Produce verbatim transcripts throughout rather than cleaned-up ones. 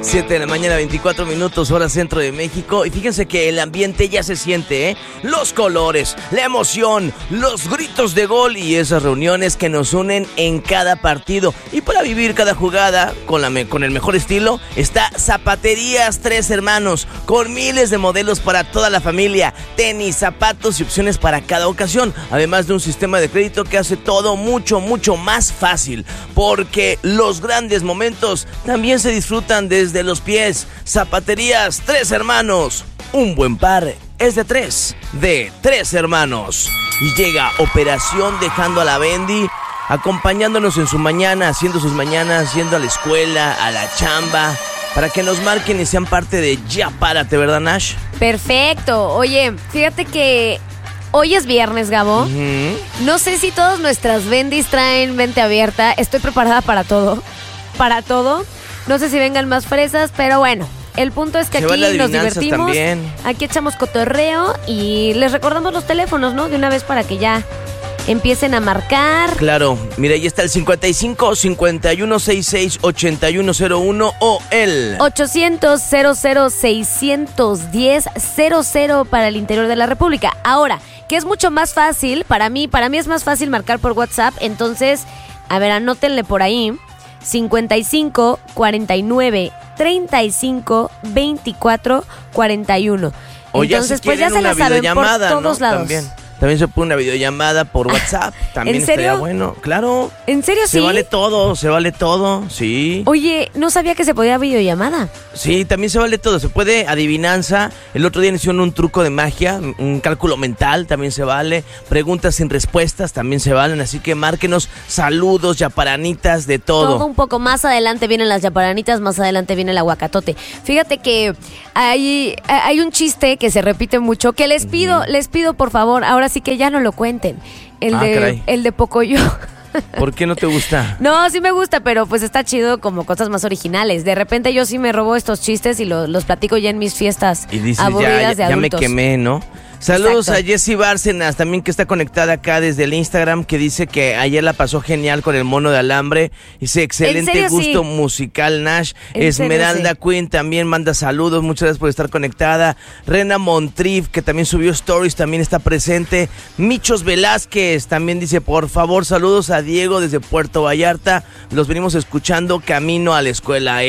siete de la mañana, veinticuatro minutos, hora centro de México. Y fíjense que el ambiente ya se siente, ¿eh? Los colores, la emoción, los gritos de gol y esas reuniones que nos unen en cada partido. Y para vivir cada jugada con, la me- con el mejor estilo está Zapaterías Tres Hermanos, con miles de modelos para toda la familia, tenis, zapatos y opciones para cada ocasión. Además de un sistema de crédito que hace todo mucho, mucho más fácil. Porque los grandes momentos también se disfrutan desde los pies. Zapaterías Tres Hermanos. Un buen par es de tres, de Tres Hermanos. Y llega Operación Dejando a la Bendy, acompañándonos en su mañana, haciendo sus mañanas, yendo a la escuela, a la chamba, para que nos marquen y sean parte de Ya Párate, ¿verdad, Nash? Perfecto. Oye, fíjate que hoy es viernes, Gabo. Uh-huh. No sé si todas nuestras bendis traen mente abierta. Estoy preparada para todo. Para todo. No sé si vengan más fresas, pero bueno. El punto es que Se aquí vale nos adivinanzas divertimos. también. Aquí echamos cotorreo y les recordamos los teléfonos, ¿no? De una vez para que ya empiecen a marcar. Claro, mira, ahí está el cincuenta y cinco, cincuenta y uno, sesenta y seis, ochenta y uno cero uno o el ochocientos, cero cero, seiscientos diez, cero cero para el interior de la República. Ahora, que es mucho más fácil, para mí, para mí es más fácil marcar por WhatsApp, entonces, a ver, anótenle por ahí, cincuenta y cinco, cuarenta y nueve, treinta y cinco, veinticuatro, cuarenta y uno. O ya Entonces, si pues ya quieren se la una saben por videollamada, todos ¿no? lados. También. También se pone una videollamada por WhatsApp. También ¿En serio? estaría bueno. Claro. ¿En serio Se sí? vale todo, se vale todo, sí. Oye, no sabía que se podía videollamada. Sí, también se vale todo. Se puede adivinanza. El otro día hicieron un truco de magia, un cálculo mental, también se vale. Preguntas sin respuestas también se valen. Así que márquenos saludos, yaparanitas, de todo. Todo un poco. Más adelante vienen las yaparanitas, más adelante viene el aguacatote. Fíjate que hay, hay un chiste que se repite mucho, que les pido, les pido por favor, ahora sí que ya no lo cuenten. El Ah, de caray. el de Pocoyo. ¿Por qué no te gusta? No, sí me gusta, pero pues está chido como cosas más originales. De repente yo sí me robo estos chistes y lo- los platico ya en mis fiestas Y dices, aburridas ya, de ya, ya me adultos. quemé, ¿no? Saludos Exacto. a Jessie Bárcenas, también que está conectada acá desde el Instagram, que dice que ayer la pasó genial con el mono de alambre. Dice, excelente serio, gusto sí? musical, Nash. En serio, Esmeralda sí. Queen también manda saludos, muchas gracias por estar conectada. Rena Montrief, que también subió stories, también está presente. Michos Velázquez también dice, por favor, saludos a Diego desde Puerto Vallarta. Los venimos escuchando camino a la escuela.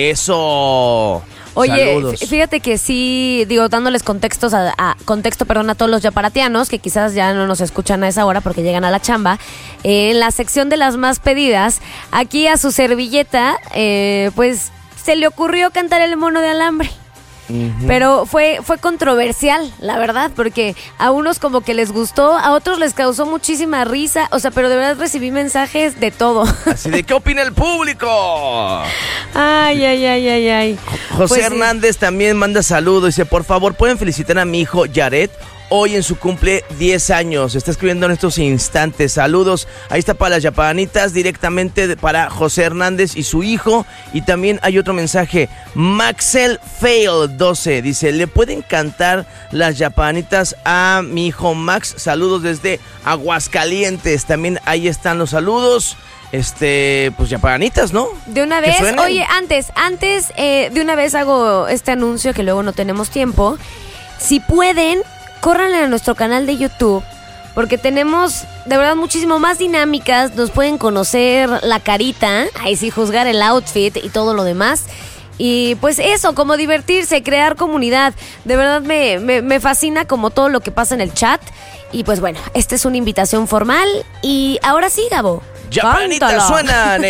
¡Eso! Oye, Saludos. fí- fíjate que sí, digo, dándoles contextos a, a- contexto, perdón, a todos los yaparatianos que quizás ya no nos escuchan a esa hora porque llegan a la chamba. Eh, en la sección de las más pedidas, aquí a su servilleta, eh, pues se le ocurrió cantar el mono de alambre. Ujú. Pero fue, fue controversial, la verdad, porque a unos como que les gustó, a otros les causó muchísima risa, o sea, pero de verdad recibí mensajes de todo. Así de, ¿qué opina el público? Ay, ay, ay, ay, ay. José Pues sí. Hernández también manda saludos. Dice, por favor, ¿pueden felicitar a mi hijo Jared? Hoy en su cumple diez años. Está escribiendo en estos instantes. Saludos. Ahí está para las yapanitas, directamente de- para José Hernández y su hijo. Y también hay otro mensaje. Maxel Fail doce. Dice, ¿le pueden cantar las yapanitas a mi hijo Max? Saludos desde Aguascalientes. También ahí están los saludos. Este, pues yapanitas, ¿no? De una Que vez, suenen. oye, antes, antes, eh, de una vez hago este anuncio que luego no tenemos tiempo. Si pueden, córranle a nuestro canal de YouTube, porque tenemos de verdad muchísimo más dinámicas, nos pueden conocer la carita, ahí sí juzgar el outfit y todo lo demás. Y pues eso, como divertirse, crear comunidad. De verdad me, me, me fascina como todo lo que pasa en el chat. Y pues bueno, esta es una invitación formal. Y ahora sí, Gabo. Yapanitas cántala. suenan